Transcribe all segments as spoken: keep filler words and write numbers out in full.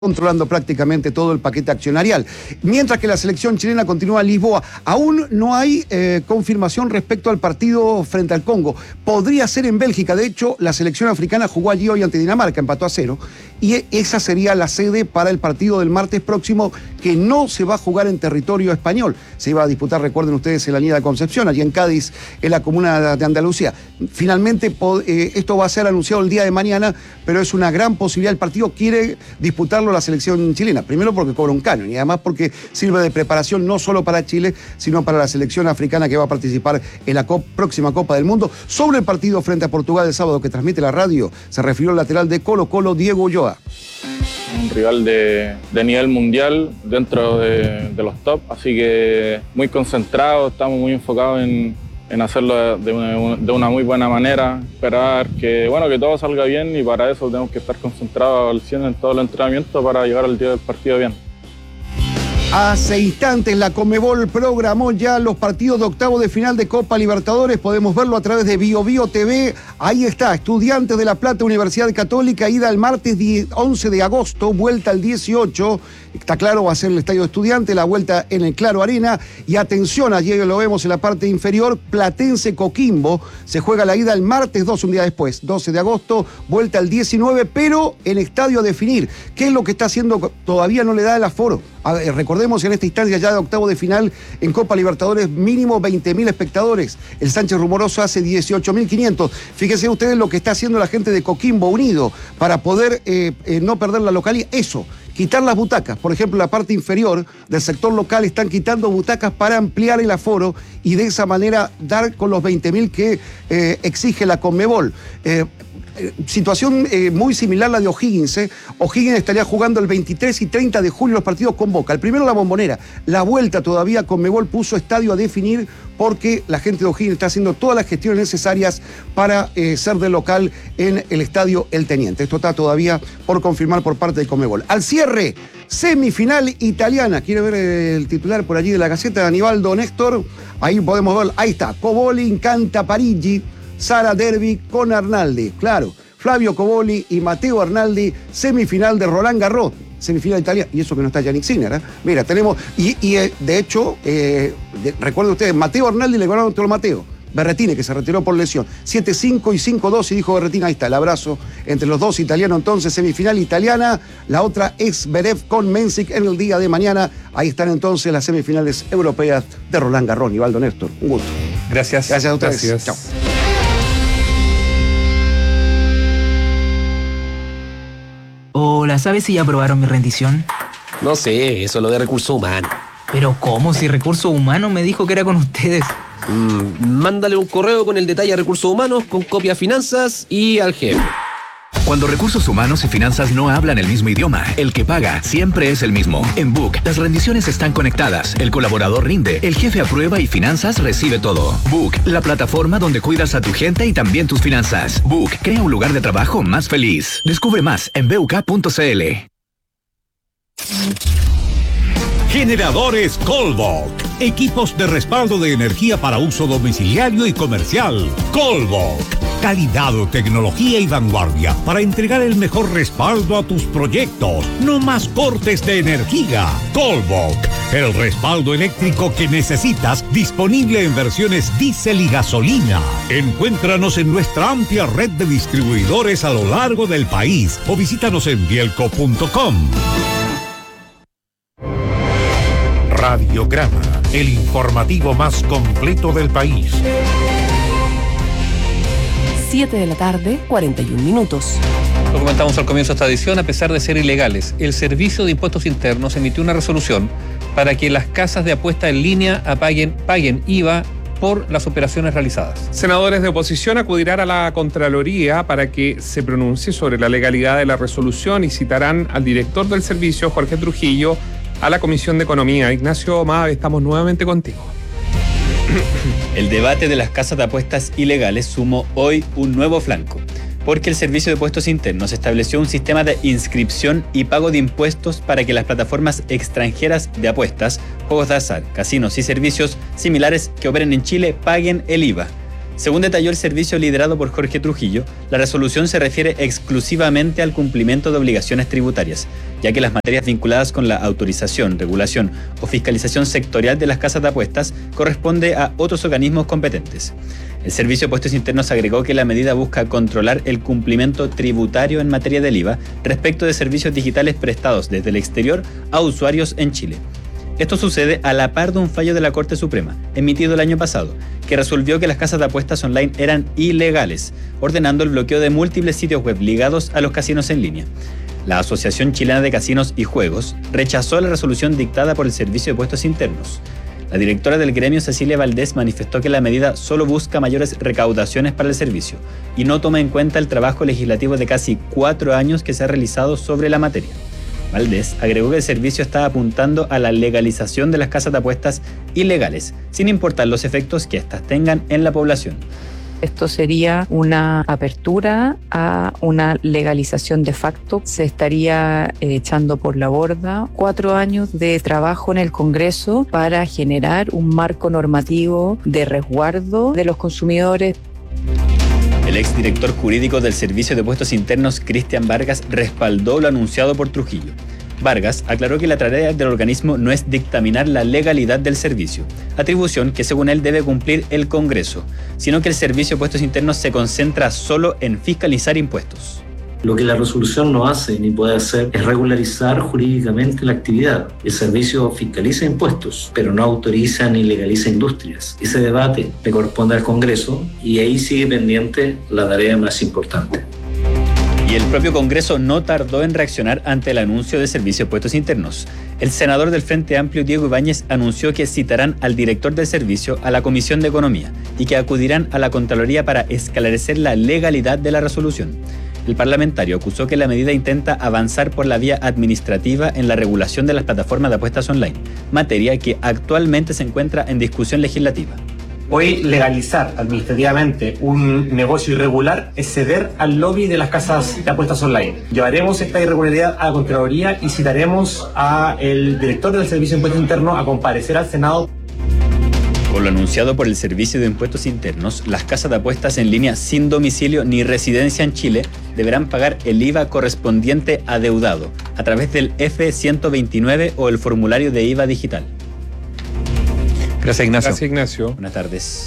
controlando prácticamente todo el paquete accionarial. Mientras que la selección chilena continúa en Lisboa, aún no hay eh, confirmación respecto al partido frente al Congo. Podría ser en Bélgica. De hecho, la selección africana jugó allí hoy ante Dinamarca, empató a cero. Y esa sería la sede para el partido del martes próximo, que no se va a jugar en territorio español. Se iba a disputar, recuerden ustedes, en la Avenida Concepción, allí en Cádiz, en la comuna de Andalucía. Finalmente, eh, esto va a ser anunciado el día de mañana, pero es una gran posibilidad. El partido quiere disputarlo la selección chilena, primero porque cobra un canon y además porque sirve de preparación no solo para Chile, sino para la selección africana que va a participar en la Cop- próxima Copa del Mundo. Sobre el partido frente a Portugal el sábado que transmite la radio, se refirió el lateral de Colo-Colo, Diego Ulloa. Un rival de, de nivel mundial dentro de, de los top, así que muy concentrado, estamos muy enfocados en, en hacerlo de una, de una muy buena manera, esperar que, bueno, que todo salga bien, y para eso tenemos que estar concentrados al cien en todo el entrenamiento para llegar al día del partido bien. Hace instantes la Conmebol programó ya los partidos de octavo de final de Copa Libertadores. Podemos verlo a través de Bio Bio T V. Ahí está, Estudiantes de La Plata, Universidad Católica, ida el martes once de agosto, vuelta el dieciocho. Está claro, va a ser el Estadio Estudiante, la vuelta en el Claro Arena. Y atención, allí lo vemos en la parte inferior, Platense Coquimbo. Se juega la ida el martes doce, un día después, doce de agosto, vuelta el diecinueve, pero en estadio a definir. ¿Qué es lo que está haciendo? Todavía no le da el aforo. A ver, recordemos en esta instancia ya de octavo de final en Copa Libertadores, mínimo veinte mil espectadores. El Sánchez Rumoroso hace dieciocho mil quinientos. Fíjense ustedes lo que está haciendo la gente de Coquimbo Unido para poder eh, eh, no perder la localidad. Eso, quitar las butacas. Por ejemplo, la parte inferior del sector local están quitando butacas para ampliar el aforo y de esa manera dar con los veinte mil que eh, exige la Conmebol. Eh, Situación eh, muy similar a la de O'Higgins. ¿eh? O'Higgins estaría jugando el veintitrés y treinta de julio los partidos con Boca. El primero la Bombonera. La vuelta todavía Conmebol puso estadio a definir porque la gente de O'Higgins está haciendo todas las gestiones necesarias para eh, ser de local en el estadio El Teniente. Esto está todavía por confirmar por parte de Conmebol. Al cierre, semifinal italiana. ¿Quiere ver el titular por allí de la Gaceta de Aníbaldo Néstor? Ahí podemos ver. Ahí está. Coboli, Incanta Parigi. Sara Derby con Arnaldi, claro, Flavio Coboli y Matteo Arnaldi, semifinal de Roland Garros, semifinal italiana, y eso que no está Yannick Sinner, ¿eh? Mira, tenemos, y, y de hecho, eh, de, recuerden ustedes, Matteo Arnaldi le ganaron a Mateo, Berrettini, que se retiró por lesión, siete cinco y cinco dos, y dijo Berrettini, ahí está, el abrazo entre los dos italianos, entonces, semifinal italiana, la otra es Zverev con Mensik en el día de mañana, ahí están entonces las semifinales europeas de Roland Garros. Nivaldo Néstor, un gusto. Gracias. Gracias a ustedes. Gracias. Chao. Hola, ¿sabes si ya aprobaron mi rendición? No sé, eso es lo de recursos humanos. Pero ¿cómo? Si Recursos Humanos me dijo que era con ustedes. Mm, mándale un correo con el detalle a Recursos Humanos, con copia a Finanzas y al jefe. Cuando Recursos Humanos y Finanzas no hablan el mismo idioma, el que paga siempre es el mismo. En Book, las rendiciones están conectadas, el colaborador rinde, el jefe aprueba y Finanzas recibe todo. Book, la plataforma donde cuidas a tu gente y también tus finanzas. Book, crea un lugar de trabajo más feliz. Descubre más en b u k punto c l. Generadores Colbok. Equipos de respaldo de energía para uso domiciliario y comercial. Colbok. Calidad, tecnología y vanguardia para entregar el mejor respaldo a tus proyectos. No más cortes de energía. Colbok. El respaldo eléctrico que necesitas, disponible en versiones diésel y gasolina. Encuéntranos en nuestra amplia red de distribuidores a lo largo del país o visítanos en bielco punto com. Radiograma, el informativo más completo del país. siete de la tarde, cuarenta y un minutos. Lo comentamos al comienzo de esta edición, a pesar de ser ilegales, el Servicio de Impuestos Internos emitió una resolución para que las casas de apuesta en línea apaguen, paguen I V A por las operaciones realizadas. Senadores de oposición acudirán a la Contraloría para que se pronuncie sobre la legalidad de la resolución y citarán al director del servicio, Jorge Trujillo, a la Comisión de Economía. Ignacio Mave, estamos nuevamente contigo. El debate de las casas de apuestas ilegales sumó hoy un nuevo flanco, porque el Servicio de Impuestos Internos estableció un sistema de inscripción y pago de impuestos para que las plataformas extranjeras de apuestas, juegos de azar, casinos y servicios similares que operen en Chile paguen el I V A. Según detalló el servicio liderado por Jorge Trujillo, la resolución se refiere exclusivamente al cumplimiento de obligaciones tributarias, ya que las materias vinculadas con la autorización, regulación o fiscalización sectorial de las casas de apuestas corresponde a otros organismos competentes. El Servicio de Impuestos Internos agregó que la medida busca controlar el cumplimiento tributario en materia del I V A respecto de servicios digitales prestados desde el exterior a usuarios en Chile. Esto sucede a la par de un fallo de la Corte Suprema, emitido el año pasado, que resolvió que las casas de apuestas online eran ilegales, ordenando el bloqueo de múltiples sitios web ligados a los casinos en línea. La Asociación Chilena de Casinos y Juegos rechazó la resolución dictada por el Servicio de Impuestos Internos. La directora del gremio, Cecilia Valdés, manifestó que la medida solo busca mayores recaudaciones para el servicio y no toma en cuenta el trabajo legislativo de casi cuatro años que se ha realizado sobre la materia. Valdés agregó que el servicio está apuntando a la legalización de las casas de apuestas ilegales, sin importar los efectos que éstas tengan en la población. Esto sería una apertura a una legalización de facto. Se estaría eh, echando por la borda cuatro años de trabajo en el Congreso para generar un marco normativo de resguardo de los consumidores. El exdirector jurídico del Servicio de Impuestos Internos, Cristian Vargas, respaldó lo anunciado por Trujillo. Vargas aclaró que la tarea del organismo no es dictaminar la legalidad del servicio, atribución que según él debe cumplir el Congreso, sino que el Servicio de Impuestos Internos se concentra solo en fiscalizar impuestos. Lo que la resolución no hace ni puede hacer es regularizar jurídicamente la actividad. El servicio fiscaliza impuestos, pero no autoriza ni legaliza industrias. Ese debate le corresponde al Congreso y ahí sigue pendiente la tarea más importante. Y el propio Congreso no tardó en reaccionar ante el anuncio del Servicio de Impuestos Internos. El senador del Frente Amplio, Diego Ibáñez, anunció que citarán al director del servicio a la Comisión de Economía y que acudirán a la Contraloría para esclarecer la legalidad de la resolución. El parlamentario acusó que la medida intenta avanzar por la vía administrativa en la regulación de las plataformas de apuestas online, materia que actualmente se encuentra en discusión legislativa. Hoy legalizar administrativamente un negocio irregular es ceder al lobby de las casas de apuestas online. Llevaremos esta irregularidad a la Contraloría y citaremos al director del Servicio de Impuestos Internos a comparecer al Senado. Por lo anunciado por el Servicio de Impuestos Internos, las casas de apuestas en línea sin domicilio ni residencia en Chile deberán pagar el I V A correspondiente adeudado a través del F ciento veintinueve o el formulario de I V A digital. Gracias, Ignacio. Gracias, Ignacio. Buenas tardes.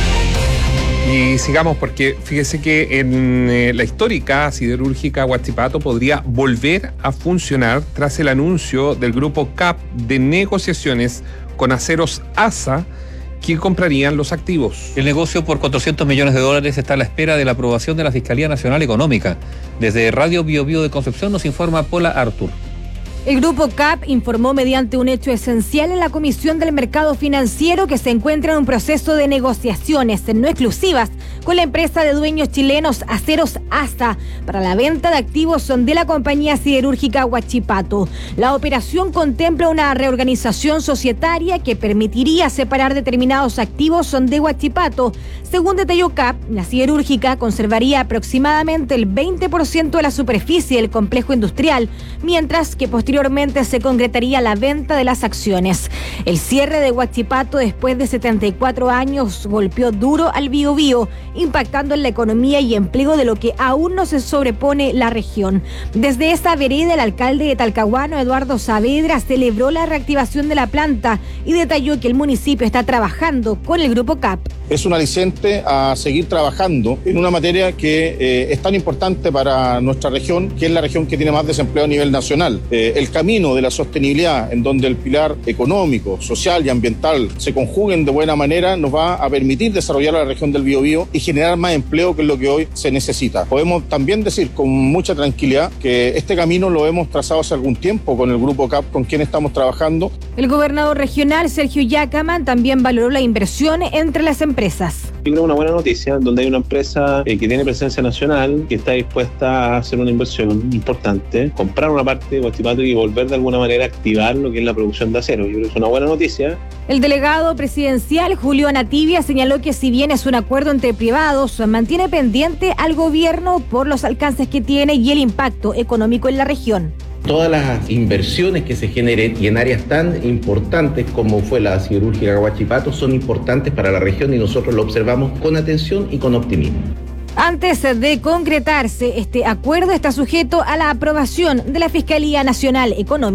Y sigamos porque fíjese que en eh, la histórica siderúrgica Huachipato podría volver a funcionar tras el anuncio del grupo C A P de negociaciones con Aceros A S A que comprarían los activos. El negocio por cuatrocientos millones de dólares está a la espera de la aprobación de la Fiscalía Nacional Económica. Desde Radio Bio Bio de Concepción nos informa Paula Artur. El Grupo C A P informó mediante un hecho esencial en la Comisión del Mercado Financiero que se encuentra en un proceso de negociaciones no exclusivas con la empresa de dueños chilenos Aceros A S A para la venta de activos de la compañía siderúrgica Huachipato. La operación contempla una reorganización societaria que permitiría separar determinados activos de Huachipato. Según detalló C A P, la siderúrgica conservaría aproximadamente el veinte por ciento de la superficie del complejo industrial, mientras que posteriormente Posteriormente se concretaría la venta de las acciones. El cierre de Huachipato después de setenta y cuatro años golpeó duro al Biobío, impactando en la economía y empleo de lo que aún no se sobrepone la región. Desde esta vereda, el alcalde de Talcahuano, Eduardo Saavedra, celebró la reactivación de la planta y detalló que el municipio está trabajando con el Grupo C A P. Es un aliciente a seguir trabajando en una materia que eh, es tan importante para nuestra región, que es la región que tiene más desempleo a nivel nacional. Eh, el camino de la sostenibilidad, en donde el pilar económico, social y ambiental se conjuguen de buena manera, nos va a permitir desarrollar la región del Biobío y generar más empleo, que es lo que hoy se necesita. Podemos también decir con mucha tranquilidad que este camino lo hemos trazado hace algún tiempo con el Grupo C A P, con quien estamos trabajando. El gobernador regional, Sergio Yacaman, también valoró la inversión entre las empresas. Yo creo una buena noticia, donde hay una empresa eh, que tiene presencia nacional, que está dispuesta a hacer una inversión importante, comprar una parte de Huachipato y volver de alguna manera a activar lo que es la producción de acero. Yo creo que es una buena noticia. El delegado presidencial, Julio Anativia, señaló que si bien es un acuerdo entre privados, mantiene pendiente al gobierno por los alcances que tiene y el impacto económico en la región. Todas las inversiones que se generen y en áreas tan importantes como fue la siderúrgica Huachipato son importantes para la región y nosotros lo observamos con atención y con optimismo. Antes de concretarse, este acuerdo está sujeto a la aprobación de la Fiscalía Nacional Económica.